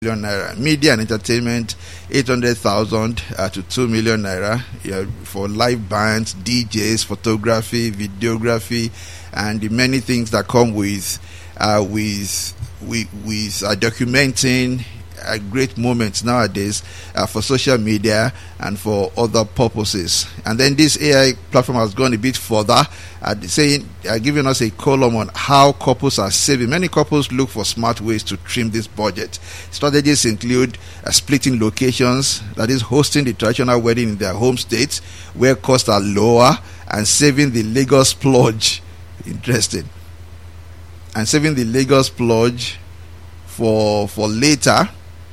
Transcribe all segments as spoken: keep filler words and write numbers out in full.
million naira. Media and entertainment, eight hundred thousand uh, to two million naira, yeah, for live bands, D Js, photography, videography, and the many things that come with uh, with with, with uh, documenting uh, great moments nowadays uh, for social media and for other purposes. And then this A I platform has gone a bit further, uh, saying, uh, giving us a column on how couples are saving. Many couples look for smart ways to trim this budget. Strategies include uh, splitting locations, that is, hosting the traditional wedding in their home states where costs are lower, and saving the Lagos splurge. Interesting. And saving the Lagos splurge for for later,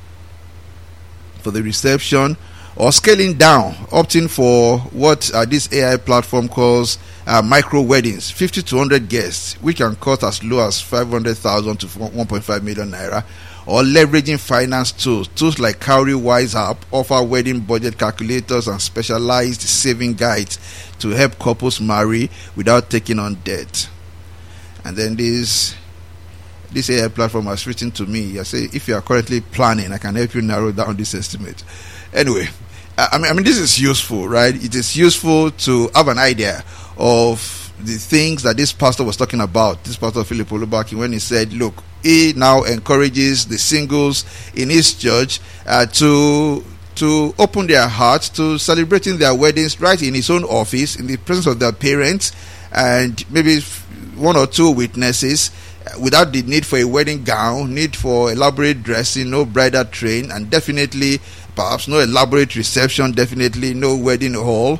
for the reception, or scaling down, opting for what uh, this A I platform calls uh, micro weddings, fifty to one hundred guests, which can cost as low as five hundred thousand to one point five million naira, or leveraging finance tools. Tools like Cowrywise app offer wedding budget calculators and specialized saving guides to help couples marry without taking on debt. And then this this A I platform has written to me. I say, if you are currently planning, I can help you narrow down this estimate. Anyway, I mean, I mean, this is useful, right? It is useful to have an idea of the things that this pastor was talking about, this pastor Philip Olubaki, when he said, look, he now encourages the singles in his church uh, to to open their hearts to celebrating their weddings right in his own office, in the presence of their parents, and maybe one or two witnesses, without the need for a wedding gown, need for elaborate dressing, no bridal train, and definitely perhaps no elaborate reception, definitely no wedding hall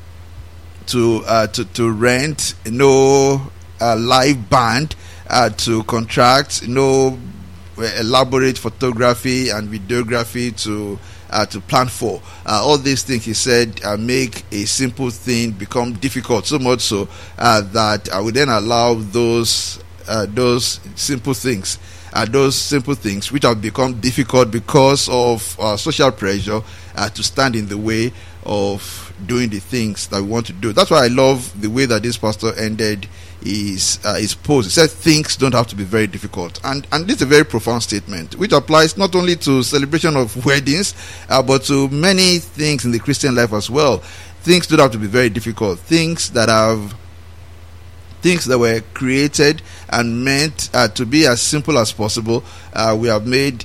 to uh, to, to rent, no uh, live band uh, to contract, no elaborate photography and videography to uh, to plan for. Uh, all these things, he said, uh, make a simple thing become difficult, so much so uh, that I would then allow those uh, those simple things Uh, those simple things which have become difficult because of uh, social pressure uh, to stand in the way of doing the things that we want to do. That's why I love the way that this pastor ended his uh, his post. He said things don't have to be very difficult, and and this is a very profound statement which applies not only to celebration of weddings uh, but to many things in the Christian life as well. Things don't have to be very difficult. Things that have Things that were created and meant uh, to be as simple as possible, uh, we have made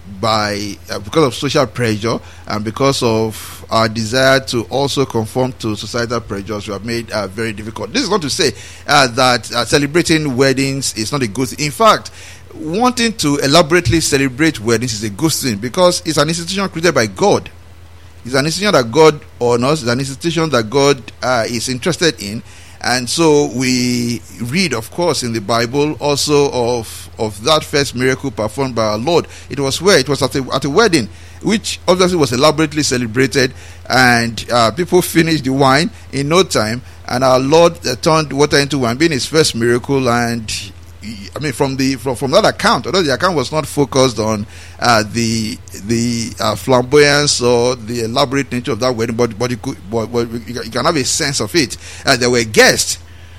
by uh, because of social pressure and because of our desire to also conform to societal pressures, we have made uh, very difficult. This is not to say uh, that uh, celebrating weddings is not a good thing. In fact, wanting to elaborately celebrate weddings is a good thing because it's an institution created by God. It's an institution that God honors. It's an institution that God uh, is interested in. And so we read, of course, in the Bible also of of that first miracle performed by our Lord. It was where? It was at a, at a wedding, which obviously was elaborately celebrated, and uh, people finished the wine in no time, and our Lord uh, turned water into wine, being his first miracle. And I mean, from the from, from that account, although the account was not focused on uh, the the uh, flamboyance or the elaborate nature of that wedding, but but you could, but, but you can have a sense of it. Uh, there were guests,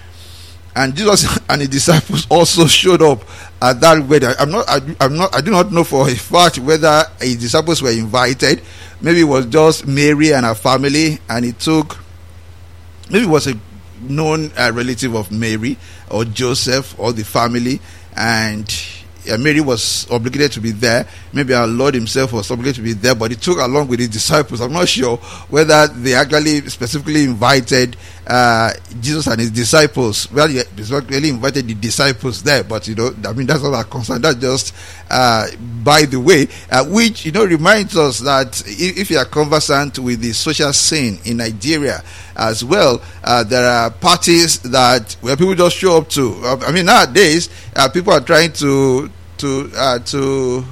and Jesus and his disciples also showed up at that wedding. I'm not, I, I'm not, I do not know for a fact whether his disciples were invited. Maybe it was just Mary and her family, and it took. Maybe it was a known uh, relative of Mary or Joseph or the family, and uh, Mary was obligated to be there. Maybe our Lord himself was obligated to be there, but he took along with his disciples. I'm not sure whether they actually specifically invited uh, Jesus and his disciples. Well, he specifically invited the disciples there, but you know, I mean, that's not our concern. That's just uh, by the way, uh, which you know reminds us that if, if you are conversant with the social scene in Nigeria as well, uh, there are parties that where people just show up to. Uh, I mean, nowadays uh, people are trying to to uh, to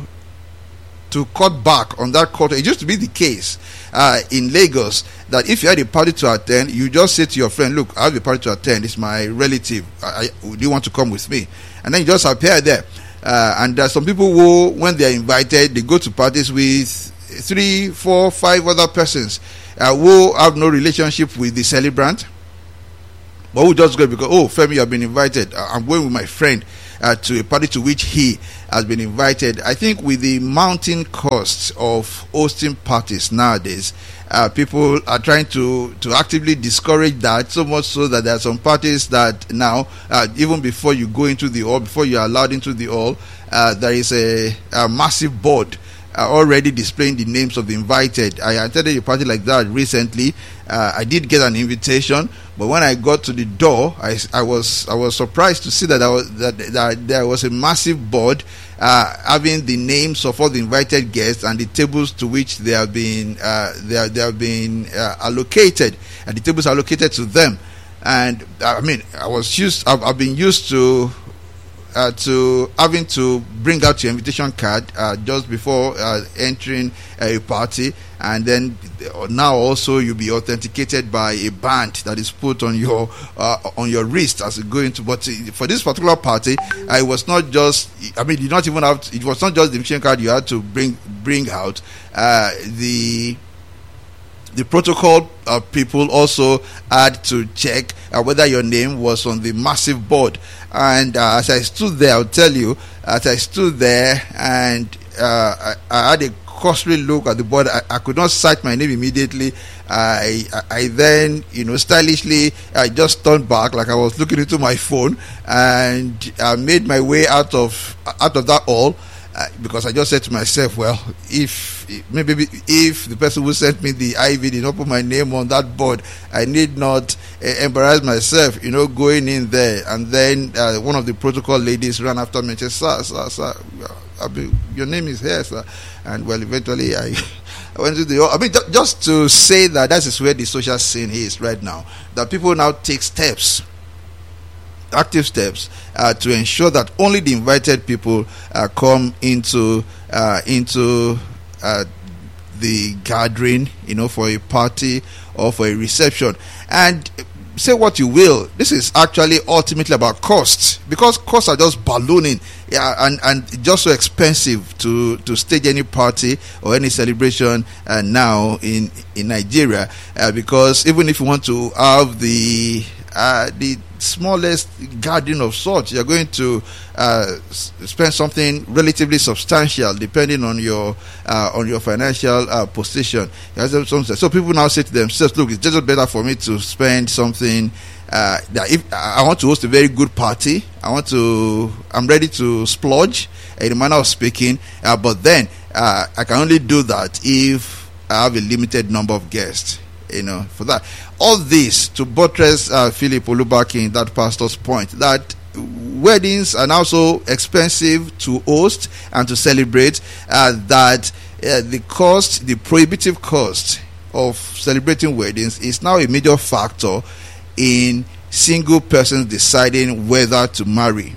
to cut back on that culture. It used to be the case uh, in Lagos that if you had a party to attend, you just say to your friend, "Look, I have a party to attend. It's my relative. I, I, do you want to come with me?" And then you just appear there. Uh, and there are some people who, when they are invited, they go to parties with three, four, five other persons uh, who have no relationship with the celebrant, but who just go because, oh, Femi, you have been invited. I'm going with my friend. uh, to a party to which he has been invited. I think with the mounting costs of hosting parties nowadays, uh, people are trying to, to actively discourage that, so much so that there are some parties that now, uh, even before you go into the hall, before you are allowed into the hall, uh, there is a, a massive board Uh, already displaying the names of the invited. I attended a party like that recently. Uh, I did get an invitation, but when I got to the door, I, I was I was surprised to see that, I was, that, that there was a massive board uh, having the names of all the invited guests and the tables to which they have been uh, they are, they have been uh, allocated, and the tables are allocated to them. And I mean, I was used. I've, I've been used to. Uh, to having to bring out your invitation card uh, just before uh, entering a party, and then uh, now also you'll be authenticated by a band that is put on your uh, on your wrist as you go into. But for this particular party, uh, it was not just. I mean, you not even have. To, it was not just the invitation card you had to bring bring out. Uh, the The protocol uh, people also had to check uh, whether your name was on the massive board. And uh, as I stood there, I'll tell you, as I stood there and uh, I, I had a cursory look at the board, I, I could not cite my name immediately. I, I, I then, you know, stylishly, I just turned back like I was looking into my phone, and I made my way out of out of that hall. Uh, because I just said to myself, well, if maybe if the person who sent me the I V did not put my name on that board, I need not uh, embarrass myself, you know, going in there. And then uh, one of the protocol ladies ran after me and said, sir, sir, sir, I mean, your name is here, sir. And well, eventually I, I went to the, I mean, just to say that that is where the social scene is right now, that people now take steps, active steps uh, to ensure that only the invited people uh, come into uh, into uh, the gathering, you know, for a party or for a reception. And say what you will, this is actually ultimately about costs, because costs are just ballooning, yeah, and and just so expensive to to stage any party or any celebration uh, now in in Nigeria, uh, because even if you want to have the uh, the smallest gathering of sorts, you're going to uh, spend something relatively substantial, depending on your uh, on your financial uh, position. So people now say to themselves, "Look, it's just better for me to spend something. Uh, that if I want to host a very good party, I want to, I'm ready to splurge, in the manner of speaking. Uh, but then uh, I can only do that if I have a limited number of guests." You know, for that, all this to buttress uh, Philip Olubaki in that pastor's point that weddings are now so expensive to host and to celebrate uh, that uh, the cost, the prohibitive cost of celebrating weddings is now a major factor in single persons deciding whether to marry.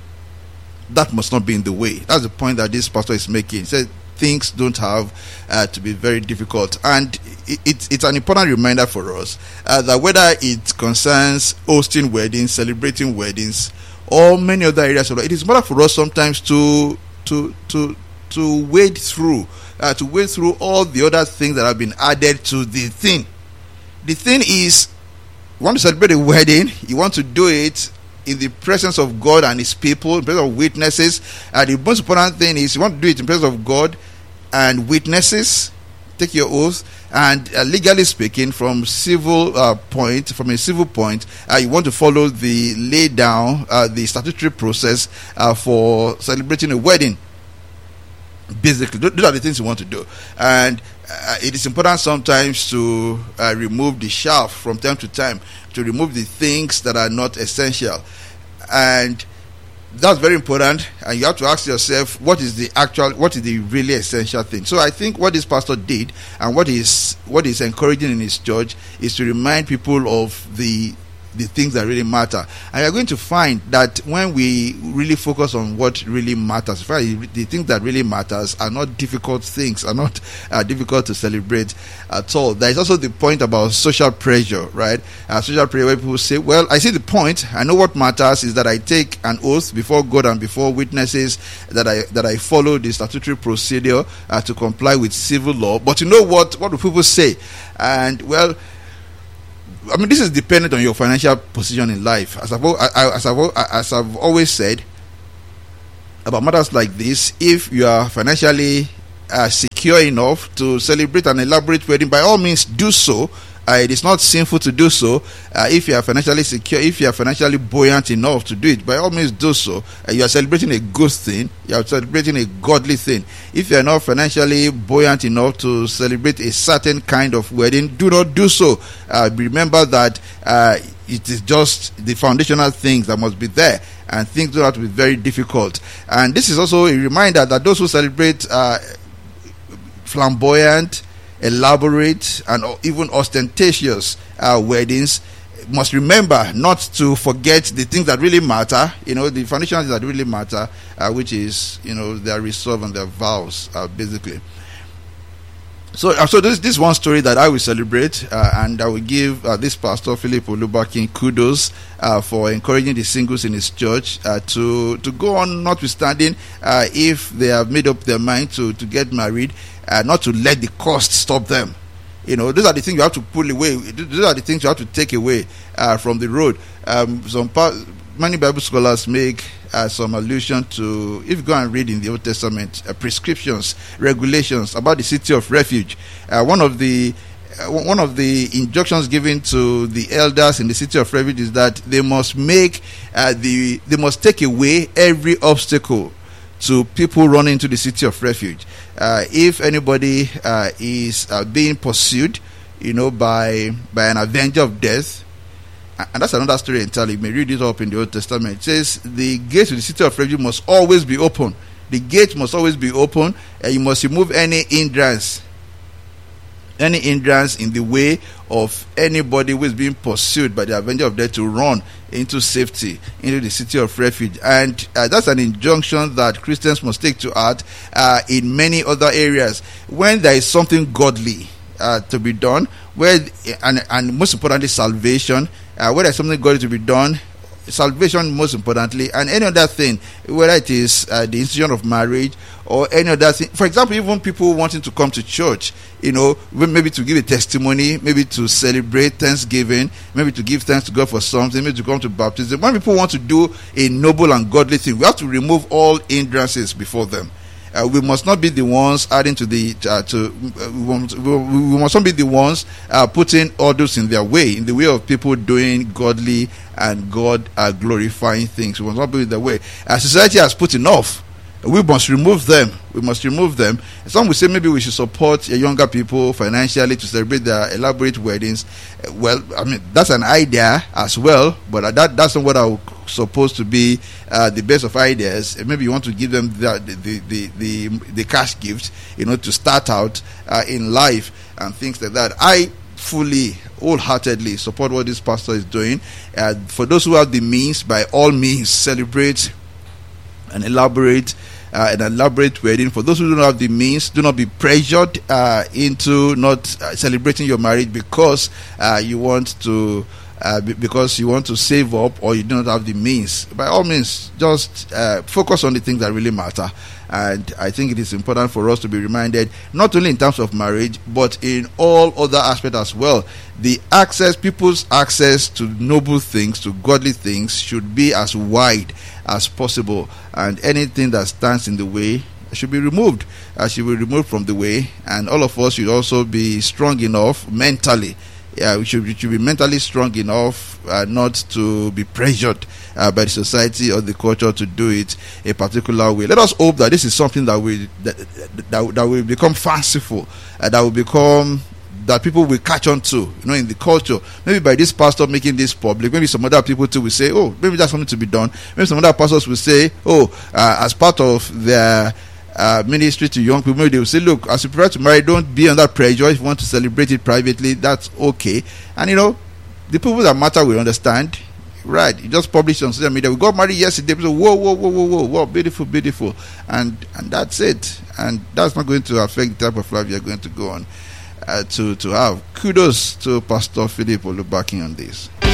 That must not be in the way. That's the point that this pastor is making. He said things don't have uh, to be very difficult, and it, it, it's an important reminder for us uh, that whether it concerns hosting weddings, celebrating weddings, or many other areas of life, it is important for us sometimes to to to to wade through uh, to wade through all the other things that have been added to the thing. The thing is, you want to celebrate a wedding, you want to do it in the presence of God and His people, in presence of witnesses. And the most important thing is you want to do it in presence of God and witnesses. Take your oath, and uh, legally speaking, from civil uh, point, from a civil point, uh, you want to follow the lay down, uh, the statutory process uh, for celebrating a wedding. Basically, those are the things you want to do, and uh, it is important sometimes to uh, remove the chaff from time to time, to remove the things that are not essential, and that's very important. And you have to ask yourself, what is the actual, what is the really essential thing? So I think what this pastor did, and what is what is encouraging in his church, is to remind people of the the things that really matter. And you're going to find that when we really focus on what really matters, the things that really matters are not difficult things, are not uh, difficult to celebrate at all. There is also the point about social pressure, right? Uh, social pressure where people say, well, I see the point. I know what matters is that I take an oath before God and before witnesses, that I that I follow the statutory procedure uh, to comply with civil law. But you know what? What do people say? And well, I mean, this is dependent on your financial position in life. As I've, as I've, as I've always said, about matters like this, if you are financially uh, secure enough to celebrate an elaborate wedding, by all means do so. Uh, it is not sinful to do so. Uh, if you are financially secure, if you are financially buoyant enough to do it, by all means do so. Uh, you are celebrating a good thing. You are celebrating a godly thing. If you are not financially buoyant enough to celebrate a certain kind of wedding, do not do so. Uh, remember that uh, it is just the foundational things that must be there, and things do have to be very difficult. And this is also a reminder that those who celebrate uh, flamboyant, elaborate, and even ostentatious uh, weddings must remember not to forget the things that really matter, you know, the foundational things that really matter, uh, which is, you know, their resolve and their vows, uh, basically. So, uh, so this this one story that I will celebrate, uh, and I will give uh, this pastor Philip Olubakin kudos uh, for encouraging the singles in his church uh, to to go on, notwithstanding uh, if they have made up their mind to to get married, uh, not to let the cost stop them. You know, those are the things you have to pull away. Those are the things you have to take away uh, from the road. Um, some part, many Bible scholars make Uh, some allusion to, if you go and read in the Old Testament, uh, prescriptions, regulations about the city of refuge. Uh, one of the uh, one of the injunctions given to the elders in the city of refuge is that they must make uh, the they must take away every obstacle to people running into the city of refuge. Uh, if anybody uh, is uh, being pursued, you know, by by an avenger of death. And that's another story entirely. You may read it up in the Old Testament. It says the gate to the city of refuge must always be open. The gate must always be open, and you must remove any hindrance, any hindrance in the way of anybody who is being pursued by the avenger of death to run into safety, into the city of refuge. And uh, that's an injunction that Christians must take to heart uh, in many other areas. When there is something godly uh, to be done, where and, and most importantly, salvation. Uh, whether there's something godly to be done, salvation most importantly, and any other thing, whether it is uh, the institution of marriage or any other thing. For example, even people wanting to come to church, you know, maybe to give a testimony, maybe to celebrate Thanksgiving, maybe to give thanks to God for something, maybe to come to baptism. When people want to do a noble and godly thing, we have to remove all hindrances before them. Uh, we must not be the ones adding to the uh, to uh, we, want, we, we must not be the ones uh, putting others in their way, in the way of people doing godly and God uh, glorifying things. We must not be in the way. As society has put enough, we must remove them. We must remove them. Some will say maybe we should support younger people financially to celebrate their elaborate weddings. Uh, well, I mean, that's an idea as well, but that that's not what I would supposed to be uh, the best of ideas. Maybe you want to give them the the the the, the cash gift, you know, to start out uh, in life and things like that. I fully, wholeheartedly support what this pastor is doing. Uh, for those who have the means, by all means, celebrate and elaborate uh, an elaborate wedding. For those who don't have the means, do not be pressured uh, into not uh, celebrating your marriage because uh, you want to. Uh, because you want to save up or you do not have the means. By all means, just uh, focus on the things that really matter. And I think it is important for us to be reminded, not only in terms of marriage, but in all other aspects as well. The access, people's access to noble things, to godly things, should be as wide as possible. And anything that stands in the way should be removed. Uh, should be removed from the way. And all of us should also be strong enough mentally. Yeah, we should, we should be mentally strong enough uh, not to be pressured uh, by the society or the culture to do it a particular way. Let us hope that this is something that will that, that, that will become fanciful, uh, that will become that people will catch on to, you know, in the culture. Maybe by this pastor making this public, maybe some other people too will say, oh, maybe that's something to be done. Maybe some other pastors will say, oh, uh, as part of their Uh, ministry to young people, they will say, look, as you prepare to marry, don't be under pressure. If you want to celebrate it privately, that's okay. And you know, the people that matter will understand. Right, you just publish on social media, we got married yesterday, people say, whoa, whoa, whoa, whoa, whoa, whoa, beautiful, beautiful. And and that's it. And that's not going to affect the type of life you're going to go on uh, to, to have. Kudos to Pastor Philip Olubakin on this.